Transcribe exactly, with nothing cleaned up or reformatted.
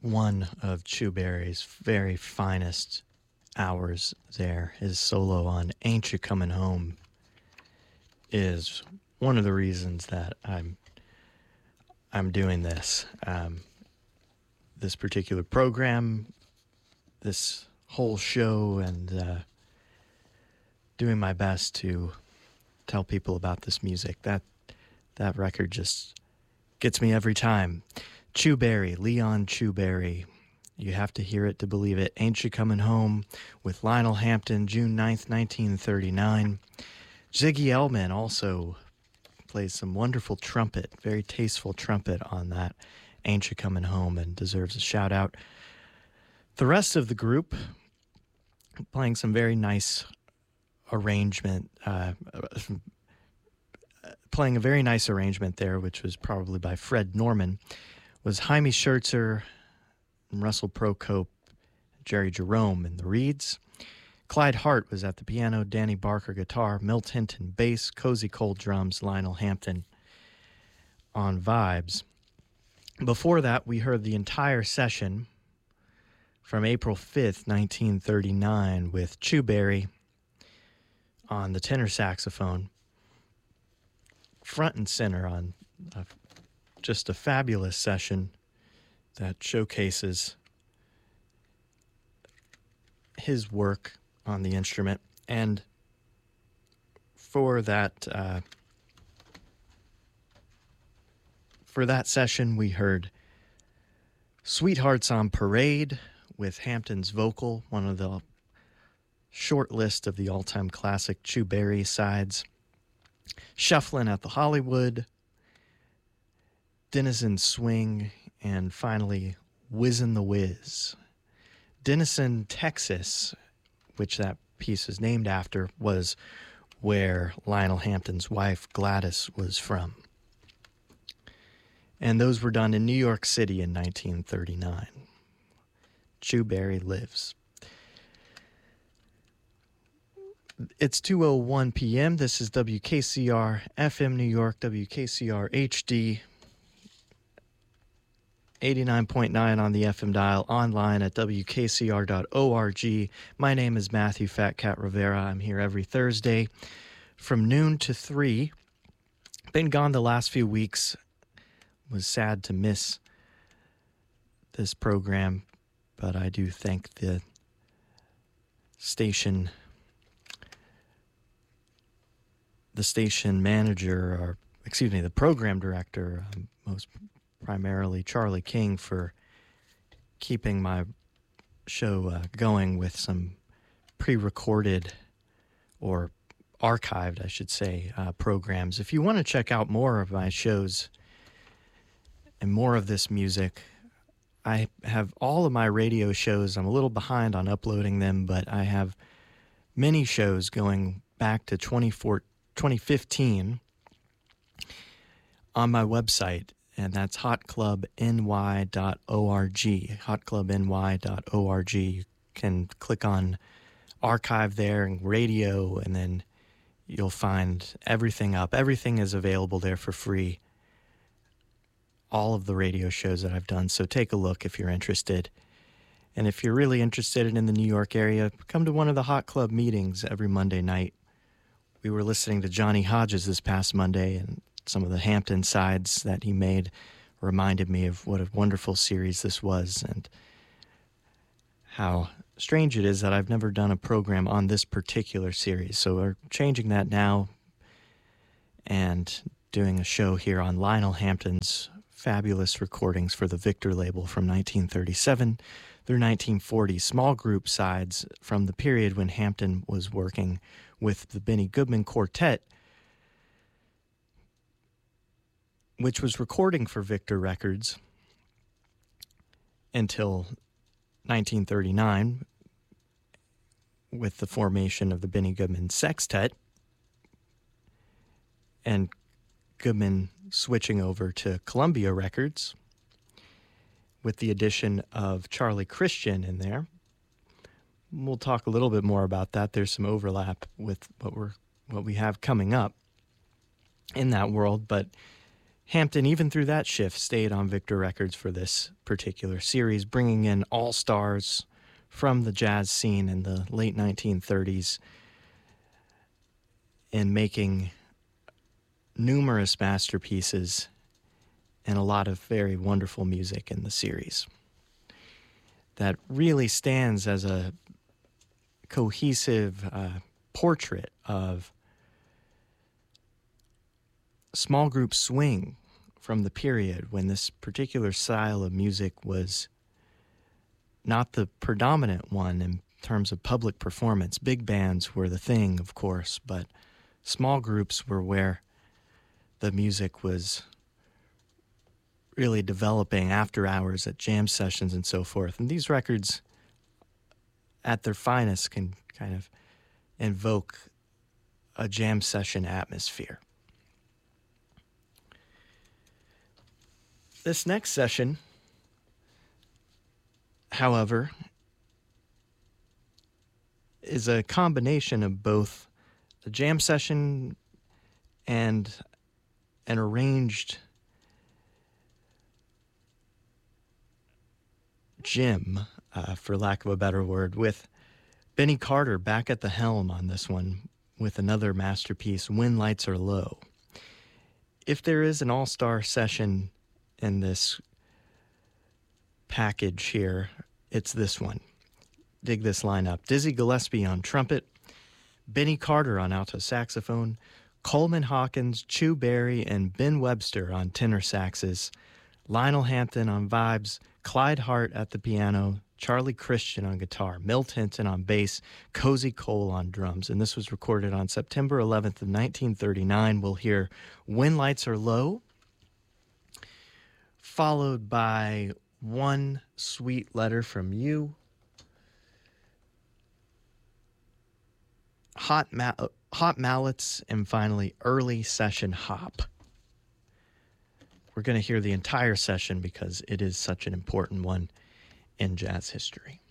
one of Chu Berry's very finest hours there. His solo on Ain't You Coming Home is one of the reasons that I'm I'm doing this. Um, this particular program, this whole show, and uh, doing my best to tell people about this music. That that record just gets me every time. Chu Berry, Leon Chu Berry. You have to hear it to believe it. Ain't You Coming Home with Lionel Hampton, June ninth, nineteen thirty-nine. Ziggy Elman also plays some wonderful trumpet, very tasteful trumpet on that Ain't You Coming Home, and deserves a shout out. The rest of the group playing some very nice arrangement, uh, playing a very nice arrangement there, which was probably by Fred Norman, was Jaime Schertzer, Russell Procope, Jerry Jerome in the reeds. Clyde Hart was at the piano, Danny Barker guitar, Milt Hinton bass, Cozy Cole drums, Lionel Hampton on vibes. Before that, we heard the entire session from April fifth, nineteen thirty-nine, with Chu Berry on the tenor saxophone, front and center on a, just a fabulous session that showcases his work on the instrument. And for that uh, for that session, we heard Sweethearts on Parade with Hampton's vocal, one of the short list of the all-time classic Chu Berry sides. Shufflin' at the Hollywood, Denizen Swing, and finally Whizzin' the Whiz. Denison, Texas, which that piece is named after, was where Lionel Hampton's wife Gladys was from. And those were done in New York City in nineteen thirty-nine. Chu Berry lives. It's two oh one p.m. This is W K C R F M New York, W K C R H D, eighty-nine point nine on the F M dial, online at W K C R dot org. My name is Matthew Fat Cat Rivera. I'm here every Thursday from noon to three. Been gone the last few weeks. Was sad to miss this program, but I do thank the station the station manager, or excuse me, the program director, um, most primarily Charlie King, for keeping my show uh, going with some pre-recorded or archived, I should say, uh, programs. If you want to check out more of my shows and more of this music, I have all of my radio shows. I'm a little behind on uploading them, but I have many shows going back to twenty fifteen on my website, and that's hot club n y dot org, hot club n y dot org. You can click on archive there and radio, and then you'll find everything up. Everything is available there for free. All of the radio shows that I've done, so take a look if you're interested. And if you're really interested in the New York area, come to one of the Hot Club meetings every Monday night. We were listening to Johnny Hodges this past Monday, and some of the Hampton sides that he made reminded me of what a wonderful series this was, and how strange it is that I've never done a program on this particular series. So we're changing that now and doing a show here on Lionel Hampton's fabulous recordings for the Victor label from nineteen thirty-seven through nineteen forty, small group sides from the period when Hampton was working with the Benny Goodman Quartet, which was recording for Victor Records until nineteen thirty-nine with the formation of the Benny Goodman Sextet, and Goodman switching over to Columbia Records with the addition of Charlie Christian in there. We'll talk a little bit more about that. There's some overlap with what we're what we have coming up in that world, but Hampton, even through that shift, stayed on Victor Records for this particular series, bringing in all-stars from the jazz scene in the late nineteen thirties and making numerous masterpieces and a lot of very wonderful music in the series that really stands as a cohesive uh, portrait of small group swing from the period when this particular style of music was not the predominant one in terms of public performance. Big bands were the thing, of course, but small groups were where the music was really developing after hours at jam sessions and so forth. And these records, at their finest, can kind of invoke a jam session atmosphere. This next session, however, is a combination of both a jam session and an arranged gym, uh, for lack of a better word, with Benny Carter back at the helm on this one with another masterpiece, When Lights Are Low. If there is an all-star session in this package here, it's this one. Dig this lineup. Dizzy Gillespie on trumpet, Benny Carter on alto saxophone, Coleman Hawkins, Chu Berry, and Ben Webster on tenor saxes, Lionel Hampton on vibes, Clyde Hart at the piano, Charlie Christian on guitar, Milt Hinton on bass, Cozy Cole on drums. And this was recorded on September eleventh of nineteen thirty-nine. We'll hear When Lights Are Low, followed by One Sweet Letter from You, Hot, Ma- Hot Mallets, and finally Early Session Hop. We're going to hear the entire session because it is such an important one in jazz history.